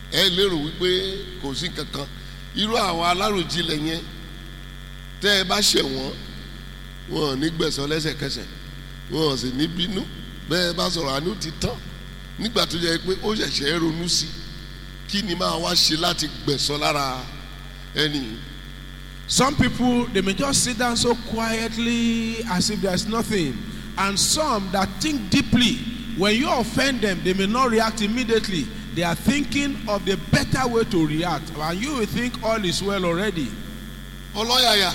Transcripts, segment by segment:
ẹ lérò wípé kò sí kankan. Irú àwọn aláròjinlẹ̀ yẹn tẹ́ ẹ bá ṣẹ̀ wọ́n, wọn ò ní gbẹ̀san lẹ́sẹ̀kẹsẹ̀, wọn ò sì ní bínú. Bẹ́ẹ̀ bá sọ̀rọ̀ àánú ti tán nígbà tó jẹ́ pé ó ṣẹ̀ṣẹ̀ ronú sí kí ni máa wá ṣe láti gbẹ̀san lára ẹni. Some people, they may just sit down so quietly as if there's nothing. And some that think deeply, when you offend them, they may not react immediately. They are thinking of the better way to react. And you will think all is well already. Ọlọ́yàyà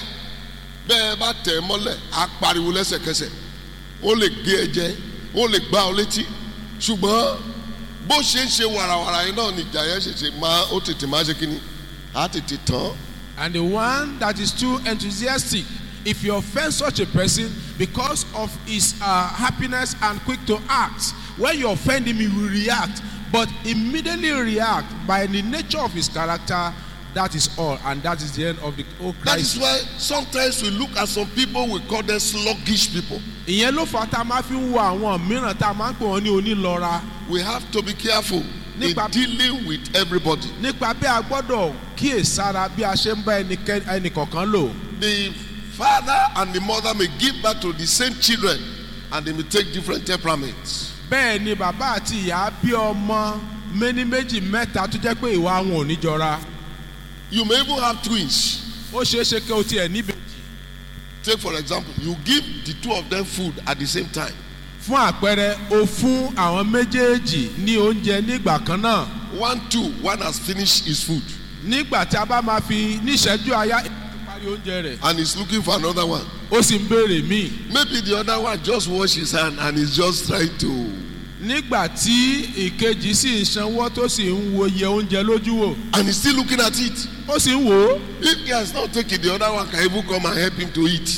bẹ́ẹ̀ bá tẹ̀ mọ́lẹ̀ á pariwo lẹ́sẹ̀kẹsẹ̀. Ó lè gé ẹ jẹ, ó lè gbá ọ létí. Ṣùgbọ́n bó ṣe ń ṣe wàràwàrà yẹn náà ni ìjà yẹn ṣẹ̀ṣẹ̀ máa ó tètè máa ṣe kíni. Á tètè tán. And the one that is too enthusiastic, if you offend such a person because of his happiness and quick to act, when you offend him, he will react. But immediately react by the nature of his character. That is all, and that is the end of the whole crisis. That is why sometimes we look at some people, we call them sluggish people. Ìyẹn ló fà tá a máa fi ń wo àwọn mìíràn tá a máa ń pè wọ́n ní onílọ́ra. We have to be careful in dealing with everybody. Nípa bí a gbọ́dọ̀ kíyèsára bí a ṣe ń bá ẹnìkọ̀ọ̀kan lò. The father and the mother may give birth to the same children and they may take different temperaments. Bẹ́ẹ̀ ni bàbá àti ìyá bí ọmọ méjì mẹ́ta tó jẹ́ pé ìwà wọn ò ní jọra. You may even have twins. Ó ṣeé ṣe kí o tiẹ̀ níbejì. Take for example, you give the two of them food at the same time. Fún àpẹẹrẹ, o fún àwọn méjèèjì ní oúnjẹ nígbà kan náà. One has finished his food. Nígbà tí a bá máa fi níṣẹ́jú àyá parí oúnjẹ rẹ̀. And he's looking for another one. Ó sì ń béèrè míì. Maybe the other one just wash his hand and he's just trying to. Nígbà tí ìkejì sì ń sanwó tó sì ń wo iye oúnjẹ lójú wò. And he's still looking at it. Ó sì ń wò ó. If he has not taken, the other one can even come and help him to eat.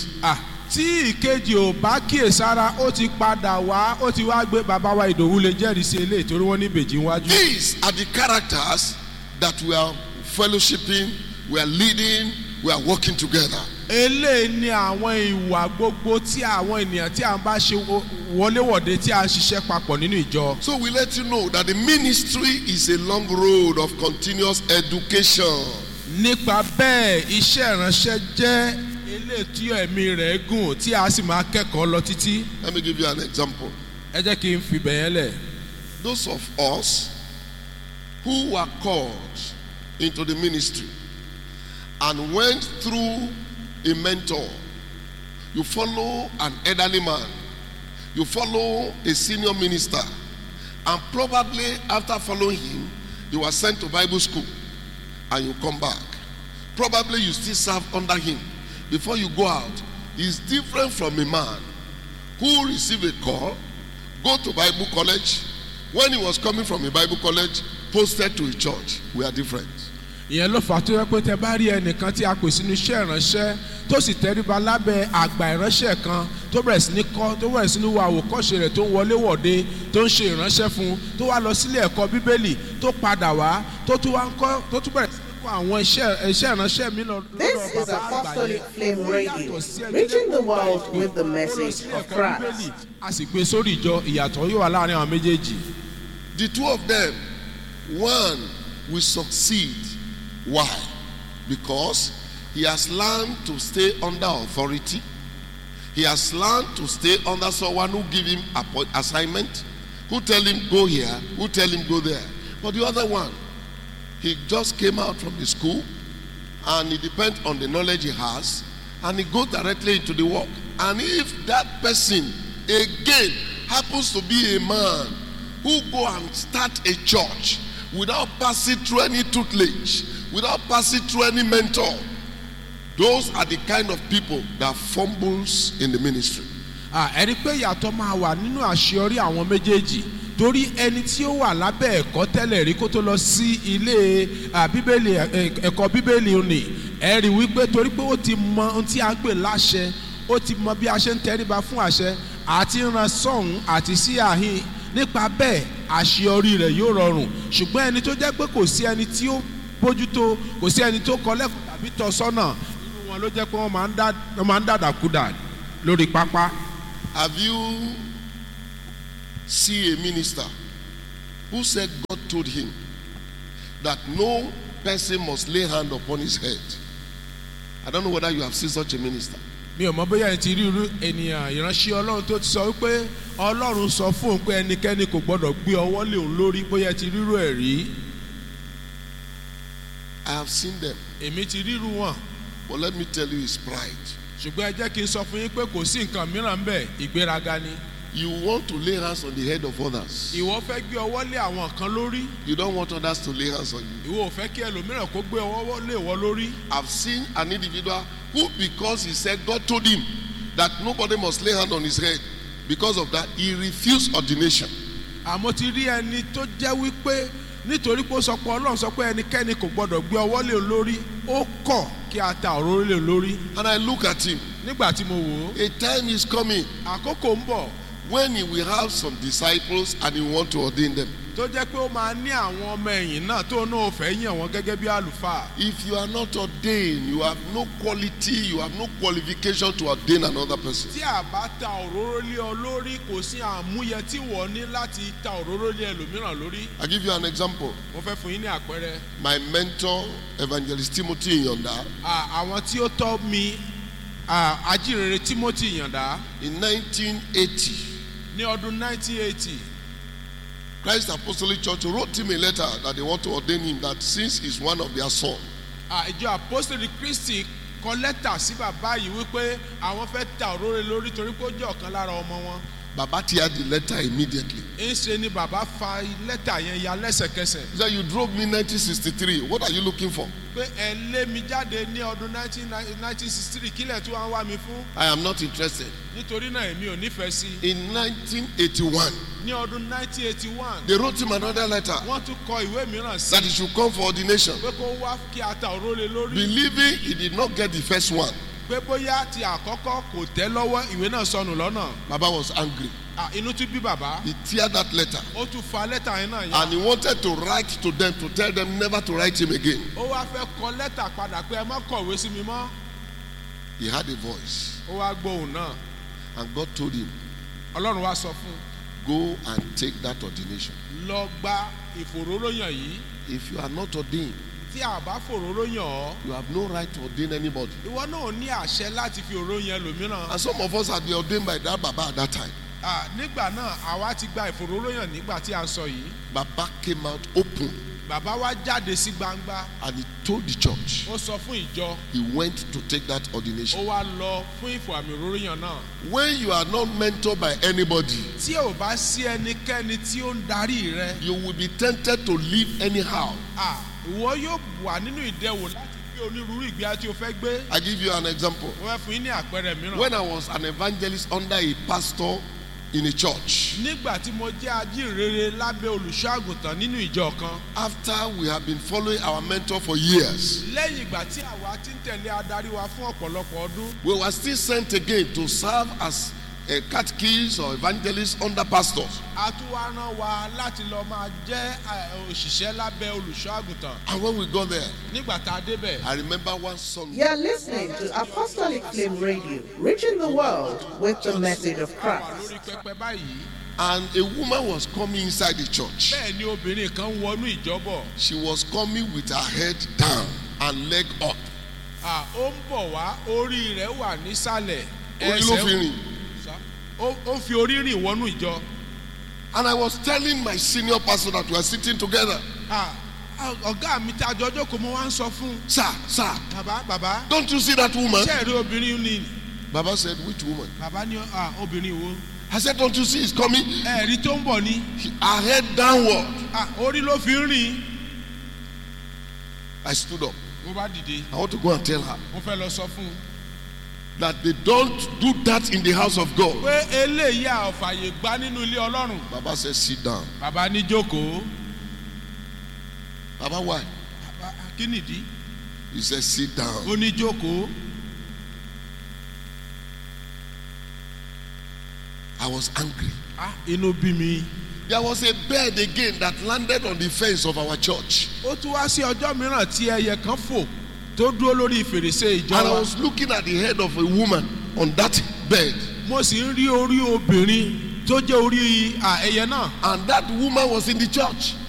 Tí ìkejì ò bá kíyèsára, ó ti padà wá, ó ti wá gbé bàbá wa Ìdòwú lè jẹ́rìí sí eléyìí torí wọ́n ní ìbejì wájú. These are the characters that we are fellowshipping, we are leading, we are working together. Eléyìí ni àwọn ìwà gbogbo tí àwọn ènìyàn tí a bá ṣe wọléwọ̀de tí a ń ṣiṣẹ́ papọ̀ nínú ìjọ. So we let you know that the ministry is a long road of continuous education. Nípa bẹ́ẹ̀, iṣẹ́ ìránṣẹ́ jẹ́ eléyìí tí ẹ̀mí rẹ̀ gùn tí a sì máa kẹ́kọ̀ọ́ lọ títí. Let me give you an example. Ẹ jẹ́ kí n fi bẹ̀yẹn lẹ̀. Those of us who were called into the ministry and went through a mentor, you follow an elderly man, you follow a senior minister, and probably after following him, you were sent to Bible school and you come back. Probably you still serve under him. Before you go out, is different from a man who received a call, go to Bible college. When he was coming from a Bible college, posted to a church. We are different. Ìyẹn ló fà tó yẹ pé tẹ bá rí ẹnìkan tí a pè sínú iṣẹ́ ìránṣẹ́ tó sì tẹríba lábẹ́ àgbà ìránṣẹ́ kan tó bẹ̀rẹ̀ sí ní kọ́ tó bẹ̀rẹ̀ sí ní wo àwòkọ́ṣe rẹ̀ tó ń wọlé wọ̀de tó ń ṣe ìránṣẹ́ fún tó wá lọ sílé ẹ̀kọ́ bíbélì tó padà wá tó tún wá ń kọ́ tó tún bẹ̀rẹ̀ sí ní kọ́ àwọn iṣẹ́ ìránṣẹ́ mi lọ. This is Apostolic Flame Radio, reaching the world with the message of Christ. A sì gbé sórí ìjọ ìyàtọ̀ yóò wà láàrin àwọn méjèèjì. The two of them, one will succeed. Why? Because he has learned to stay under authority. He has learned to stay under someone who give him assignment, who tell him go here, who tell him go there. But the other one, he just came out from the school and it depends on the knowledge he has and he goes directly into the work. And if that person again happens to be a man who go and start a church without passing through any tutelage, without passing through any mentor, those are the kind of people that fumbles in the ministry. Ẹni pé ìyàtọ̀ máa wà nínú àṣeyọrí àwọn méjèèjì torí ẹni tí ó wà lábẹ́ ẹ̀kọ́ tẹ́lẹ̀ rí kó tó lọ sí ilé bíbélì ẹ̀kọ́ bíbélì ni ẹ rí wípé torí pé ó ti mọ ohun tí a ń pè láṣẹ, ó ti mọ bí a ṣe ń tẹríba fún àṣẹ àti ran sọ́hún àti sí àhín, nípa bẹ́ẹ̀ àṣeyọrí rẹ̀ yóò rọrùn. Ṣùgbọ́n ẹni tó jẹ́ pé kò sí ẹni tí ó bójútó, kò sí ẹni tó kọ́ lẹ́kọ̀ọ́ tàbí tọ́ sọ́nà, nínú wọn ló jẹ́ pé wọ́n máa ń dàdàkúdà lórí pápá. Have you seen a minister who said God told him that no person must lay hand upon his head. I don't know whether you have seen such a minister. mi ò mọ bóyá ẹ ti rí irú ènìyàn ìránṣẹ́ Ọlọ́run tó ti sọ wípé Ọlọ́run sọ fún òun pé ẹnikẹ́ni kò gbọ́dọ̀ gbé ọwọ́ lé òun lórí, bóyá ẹ ti rí irú ẹ̀ rí. I have seen them. èmi ti rí irú wọn. But let me tell you, it's pride. ṣùgbọ́n ẹ jẹ́ kí n sọ fún yín pé kò sí nǹkan mìíràn bẹ́ẹ̀, ìgbéraga ni. You want to lay hands on the head of others. ìwọ fẹ́ gbé ọwọ́ lé àwọn kan lórí. You don't want others to lay hands on you. ìwọ ò fẹ́ kí ẹlòmíràn kó gbé ọwọ́ lé ìwọ lórí. I've seen an individual who, because he said God told him that nobody must lay hand on his head, because of that he refused ordination. àmọ́ ti rí ẹni tó jẹ́ wípé nítorí pé ó sọ pé Ọlọ́run sọ pé ẹnikẹ́ni kò gbọ́dọ̀ gbé ọwọ́ lé òun lórí, ó kọ̀ kí a ta òróró lé òun lórí. And I look at him. nígbà tí mo wò ó, A time is coming àkókò ń bọ̀ when he will have some disciples and he want to ordain them. tó jẹ́ pé ó máa ní àwọn ọmọ ẹ̀yìn náà tó náà fẹ́ yàn wọ́n gẹ́gẹ́ bí àlùfáà. If you are not ordained, you have no quality, you have no qualification to ordain another person. tí a bá ta òróró lé ọ lórí, kò sí àmúyẹ tí wọ́n ní láti ta òróró lé ẹlòmíràn lórí. I give you an example. mo fẹ́ fún yín ní àpẹẹrẹ. My mentor, Evangelist Timothy Inyonda, àwọn tí ó tọ́ mi, ajínrere Timothy Ìyàndá, in 1980, ní ọdún 1980, Christ Apostolic Church wrote him a letter that they want to ordain him, that since he's one of their sons, ìjọ Apostolic Christi kọ lẹ́tà sí bàbá yìí wípé àwọn fẹ́ ta òróró lórí torí pé ó jẹ́ ọ̀kan lára ọmọ wọn. Baba teared the letter immediately. ń ṣe ni bàbá fa lẹ́tà yẹn ya lẹ́sẹ̀kẹsẹ̀. He said, "You drove me 1963. What are you looking for?" pé ẹ lé mi jáde ní ọdún 1963, kílẹ̀ tí wọ́n wá mi fún. I am not interested. nítorí náà èmi ò nífẹ̀ẹ́ sí. In 1981, ní ọdún 1981, they wrote him another letter wọ́n tún kọ ìwé mìíràn sí that he should come for ordination, pé kó wá kí a ta òróró lé lórí. believing he did not get the first one. pé bóyá ti àkọ́kọ́ kò tẹ́ lọ́wọ́, ìwé náà sọnù lọ́nà. Baba was angry. inú tún bí bàbá. He teared that letter ó tún fa lẹ́tà yẹn náà yá. and he wanted to write to them to tell them never to write him again. ó wá fẹ́ kọ lẹ́tà padà pé ẹ má kọ̀wé sí mi mọ́. He had a voice ó wá gbóhùn náà. and God told him, Ọlọ́run wá sọ fún "Go and take that ordination. lọ gba ìfòróróyàn yìí. If you are not ordained, tí a bá fòróróyàn ọ́, you have no right to ordain anybody." ìwọ náà ò ní àṣẹ láti fi òróyàn ẹlòmíràn. And some of us had been ordained by that Baba at that time. nígbà náà àwa ti gba ìfòróróyàn nígbà tí a ń sọ yìí. Baba came out open bàbá wa jáde sí gbangba. and he told the church ó sọ fún ìjọ. he went to take that ó ordination. wá lọ fún ìfò àmì òróróyàn náà. When you are not mentored by anybody, tí ò bá sí ẹnikẹ́ni tí ó ń darí rẹ, you will be tempted to live anyhow. ìwọ yóò wà nínú ìdẹwò láti gbé onírúurú ìgbé ayé tí o fẹ́ gbé. I give you an example. mo fẹ́ fún yín ní àpẹẹrẹ mìíràn. When I was an evangelist under a pastor in a church, nígbà tí mo jẹ́ ajínrere lábẹ́ olùṣọ́ àgùntàn nínú ìjọ kan. after we have been following our mentor for years, lẹ́yìn ìgbà tí àwa ti ń tẹ̀lé adarí wa fún ọ̀pọ̀lọpọ̀ ọdún. we were still sent again to serve as a catechist or evangelist under pastors. a tún wá rán wa láti lọ máa jẹ́ òṣìṣẹ́ lábẹ́ olùṣọ́ àgùntàn. And when we got there, nígbà tá a débẹ̀. I remember one Sunday, You're listening to Apostolic Flame Radio, reaching the world with the message of wà Christ. lórí pẹpẹ báyìí. and a woman was coming inside the church. bẹ́ẹ̀ ni obìnrin kan wọnú ìjọ́bọ̀. She was coming with her head down and leg up. ó ń bọ̀ wá, orí rẹ̀ wà nísàlẹ̀. Orí ló fi rìn. ó fi orí rìn wọnú ìjọ. And I was telling my senior pastor that we were sitting together, ọ̀gá mi tí a jọ jókòó mo wá ń sọ fún. Sir, bàbá don't you see that woman? ṣé ẹ̀rí obìnrin ni. Baba said, which woman? bàbá ní obìnrin wo. I said, don't you see it's coming? ẹ̀rí tó ń bọ̀ ni. Her head downward. orí ló fi ń rìn. I stood up. mo bá dìde. I want to go and tell her mo fẹ́ lọ sọ fún un. that they don't do that in the house of God. pé eléyìí àfàyè gbá nínú ilé Ọlọ́run. Baba said, sit down. bàbá ní jókòó. Baba, why? kí nìdí. He said, sit down. ó ní jókòó. I was angry. inú bí mi. There was a bird again that landed on the fence of our church. ó tún wá sí ọjọ́ mìíràn tí ẹyẹ kan fò tó dúró lórí fèrèsé ìjọ And I wa. was looking at the head of a woman on that bed. mo sì ń rí orí obìnrin tó jẹ́ orí ẹyẹ náà. And that woman was in the church.